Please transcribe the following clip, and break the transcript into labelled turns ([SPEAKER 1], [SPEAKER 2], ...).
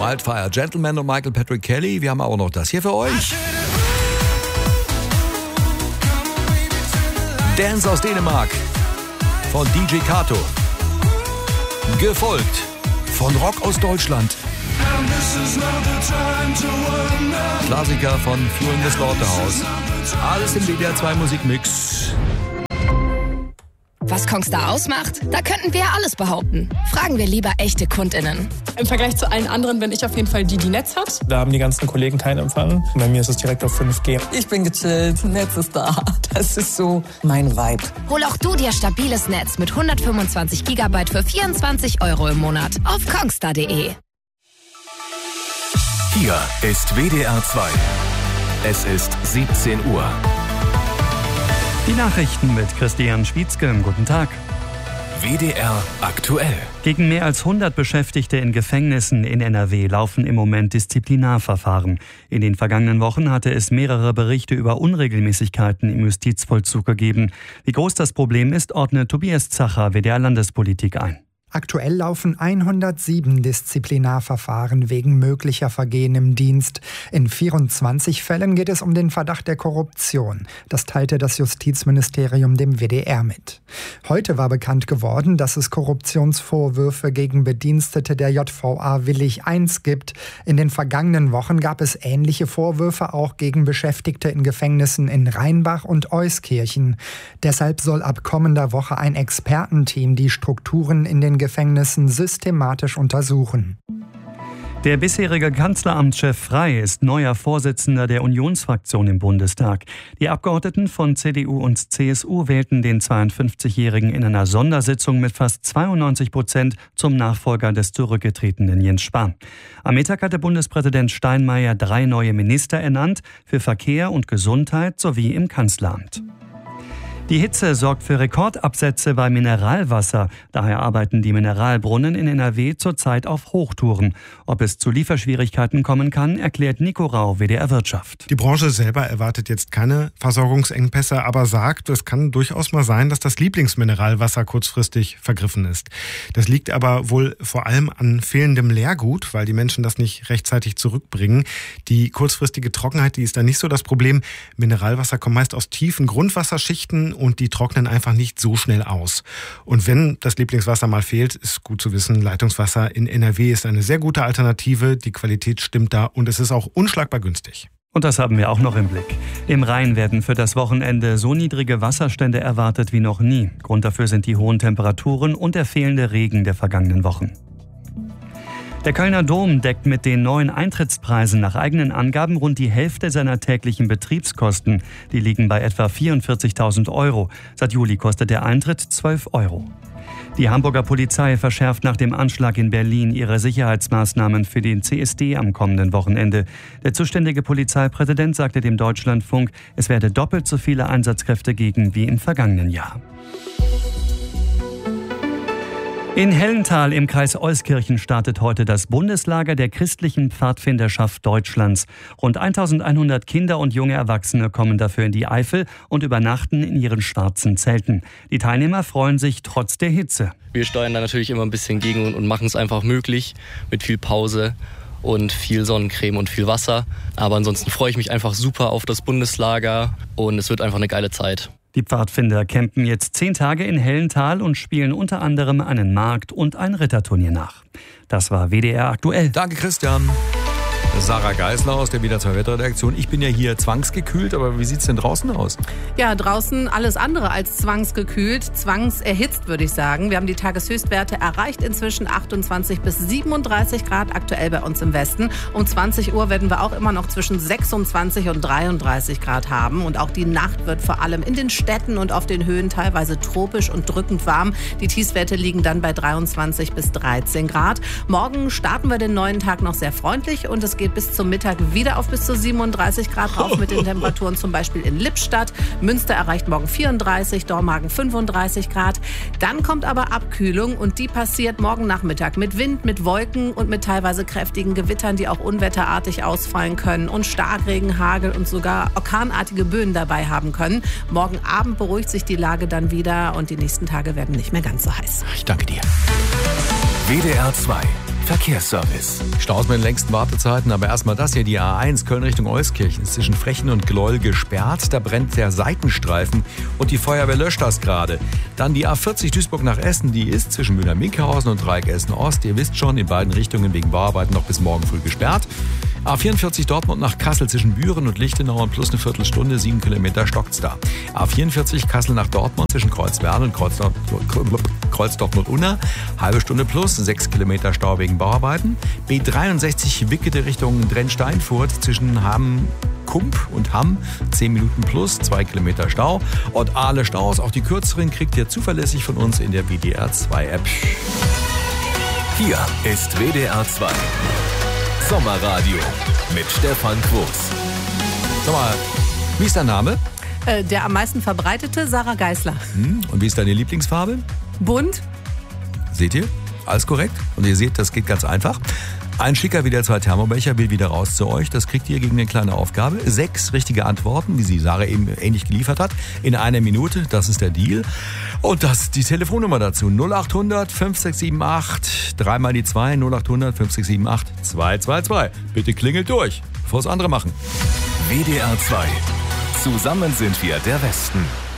[SPEAKER 1] Wildfire Gentleman und Michael Patrick Kelly. Wir haben auch noch das hier für euch. Dance aus Dänemark von DJ Kato. Gefolgt von Rock aus Deutschland. Klassiker von Fuhlen des Slaughterhouse. Alles im WDR 2 Musikmix.
[SPEAKER 2] Was Kongstar ausmacht? Da könnten wir ja alles behaupten. Fragen wir lieber echte KundInnen.
[SPEAKER 3] Im Vergleich zu allen anderen bin ich auf jeden Fall die Netz hat.
[SPEAKER 4] Da haben die ganzen Kollegen keinen Empfang. Bei mir ist es direkt auf 5G.
[SPEAKER 5] Ich bin gechillt, Netz ist da. Das ist so mein Vibe.
[SPEAKER 2] Hol auch du dir stabiles Netz mit 125 GB für 24 € im Monat auf kongstar.de.
[SPEAKER 6] Hier ist WDR 2. Es ist 17 Uhr.
[SPEAKER 7] Die Nachrichten mit Christian Schwietzke. Guten Tag.
[SPEAKER 6] WDR aktuell.
[SPEAKER 7] Gegen mehr als 100 Beschäftigte in Gefängnissen in NRW laufen im Moment Disziplinarverfahren. In den vergangenen Wochen hatte es mehrere Berichte über Unregelmäßigkeiten im Justizvollzug gegeben. Wie groß das Problem ist, ordnet Tobias Zacher, WDR Landespolitik, ein.
[SPEAKER 8] Aktuell laufen 107 Disziplinarverfahren wegen möglicher Vergehen im Dienst. In 24 Fällen geht es um den Verdacht der Korruption. Das teilte das Justizministerium dem WDR mit. Heute war bekannt geworden, dass es Korruptionsvorwürfe gegen Bedienstete der JVA Willich I gibt. In den vergangenen Wochen gab es ähnliche Vorwürfe auch gegen Beschäftigte in Gefängnissen in Rheinbach und Euskirchen. Deshalb soll ab kommender Woche ein Expertenteam die Strukturen in den Gefängnissen systematisch untersuchen.
[SPEAKER 7] Der bisherige Kanzleramtschef Frey ist neuer Vorsitzender der Unionsfraktion im Bundestag. Die Abgeordneten von CDU und CSU wählten den 52-Jährigen in einer Sondersitzung mit fast 92% zum Nachfolger des zurückgetretenen Jens Spahn. Am Mittag hatte Bundespräsident Steinmeier 3 neue Minister ernannt für Verkehr und Gesundheit sowie im Kanzleramt. Die Hitze sorgt für Rekordabsätze bei Mineralwasser. Daher arbeiten die Mineralbrunnen in NRW zurzeit auf Hochtouren. Ob es zu Lieferschwierigkeiten kommen kann, erklärt Nico Rau, WDR Wirtschaft.
[SPEAKER 9] Die Branche selber erwartet jetzt keine Versorgungsengpässe, aber sagt, es kann durchaus mal sein, dass das Lieblingsmineralwasser kurzfristig vergriffen ist. Das liegt aber wohl vor allem an fehlendem Leergut, weil die Menschen das nicht rechtzeitig zurückbringen. Die kurzfristige Trockenheit, die ist da nicht so das Problem. Mineralwasser kommt meist aus tiefen Grundwasserschichten und die trocknen einfach nicht so schnell aus. Und wenn das Lieblingswasser mal fehlt, ist gut zu wissen, Leitungswasser in NRW ist eine sehr gute Alternative. Die Qualität stimmt da und es ist auch unschlagbar günstig.
[SPEAKER 7] Und das haben wir auch noch im Blick. Im Rhein werden für das Wochenende so niedrige Wasserstände erwartet wie noch nie. Grund dafür sind die hohen Temperaturen und der fehlende Regen der vergangenen Wochen. Der Kölner Dom deckt mit den neuen Eintrittspreisen nach eigenen Angaben rund die Hälfte seiner täglichen Betriebskosten. Die liegen bei etwa 44.000 €. Seit Juli kostet der Eintritt 12 €. Die Hamburger Polizei verschärft nach dem Anschlag in Berlin ihre Sicherheitsmaßnahmen für den CSD am kommenden Wochenende. Der zuständige Polizeipräsident sagte dem Deutschlandfunk, es werde doppelt so viele Einsatzkräfte geben wie im vergangenen Jahr. In Hellenthal im Kreis Euskirchen startet heute das Bundeslager der christlichen Pfadfinderschaft Deutschlands. Rund 1100 Kinder und junge Erwachsene kommen dafür in die Eifel und übernachten in ihren schwarzen Zelten. Die Teilnehmer freuen sich trotz der Hitze.
[SPEAKER 10] Wir steuern da natürlich immer ein bisschen gegen und machen es einfach möglich mit viel Pause und viel Sonnencreme und viel Wasser. Aber ansonsten freue ich mich einfach super auf das Bundeslager und es wird einfach eine geile Zeit.
[SPEAKER 7] Die Pfadfinder campen jetzt 10 Tage in Hellenthal und spielen unter anderem einen Markt und ein Ritterturnier nach. Das war WDR aktuell.
[SPEAKER 1] Danke, Christian. Sarah Geisler aus der WDR 2 Wetterredaktion. Ich bin ja hier zwangsgekühlt, aber wie sieht's denn draußen aus?
[SPEAKER 11] Ja, draußen alles andere als zwangsgekühlt, zwangserhitzt würde ich sagen. Wir haben die Tageshöchstwerte erreicht, inzwischen 28 bis 37 Grad aktuell bei uns im Westen. Um 20 Uhr werden wir auch immer noch zwischen 26 und 33 Grad haben. Und auch die Nacht wird vor allem in den Städten und auf den Höhen teilweise tropisch und drückend warm. Die Tiefstwerte liegen dann bei 23 bis 13 Grad. Morgen starten wir den neuen Tag noch sehr freundlich und es geht bis zum Mittag wieder auf bis zu 37 Grad rauf mit den Temperaturen zum Beispiel in Lippstadt. Münster erreicht morgen 34, Dormagen 35 Grad. Dann kommt aber Abkühlung und die passiert morgen Nachmittag mit Wind, mit Wolken und mit teilweise kräftigen Gewittern, die auch unwetterartig ausfallen können und Starkregen, Hagel und sogar orkanartige Böen dabei haben können. Morgen Abend beruhigt sich die Lage dann wieder und die nächsten Tage werden nicht mehr ganz so heiß.
[SPEAKER 1] Ich danke dir.
[SPEAKER 6] WDR 2 Verkehrsservice.
[SPEAKER 1] Staus mit den längsten Wartezeiten, aber erstmal das hier, die A1 Köln Richtung Euskirchen ist zwischen Frechen und Gleuel gesperrt. Da brennt der Seitenstreifen und die Feuerwehr löscht das gerade. Dann die A40 Duisburg nach Essen, die ist zwischen Müller-Minkhausen und Dreieck Essen-Ost. Ihr wisst schon, in beiden Richtungen wegen Bauarbeiten noch bis morgen früh gesperrt. A44 Dortmund nach Kassel zwischen Büren und Lichtenau und plus eine Viertelstunde, 7 Kilometer stockt's da. A44 Kassel nach Dortmund zwischen Kreuzwerl und Kreuzdorf-Nord-Unna, halbe Stunde plus, 6 Kilometer Stau wegen Bauarbeiten. B63 Wickede Richtung Drenn-Steinfurt zwischen Kump und Hamm, 10 Minuten plus, 2 Kilometer Stau. Und alle Staus, auch die kürzeren, kriegt ihr zuverlässig von uns in der WDR 2 App.
[SPEAKER 6] Hier ist WDR 2 Sommerradio mit Stefan Quos.
[SPEAKER 1] Sag mal, wie ist dein Name?
[SPEAKER 11] Der am meisten verbreitete, Sarah Geisler.
[SPEAKER 1] Und wie ist deine Lieblingsfarbe?
[SPEAKER 11] Bunt.
[SPEAKER 1] Seht ihr? Alles korrekt. Und ihr seht, das geht ganz einfach. Ein Schicker wie der 2 Thermobecher will wieder raus zu euch. Das kriegt ihr gegen eine kleine Aufgabe. 6 richtige Antworten, wie sie Sarah eben ähnlich geliefert hat, in einer Minute. Das ist der Deal. Und das ist die Telefonnummer dazu. 0800 5678 3 mal die 2. 0800 5678 222. Bitte klingelt durch, bevor es andere machen.
[SPEAKER 6] WDR 2. Zusammen sind wir der Westen.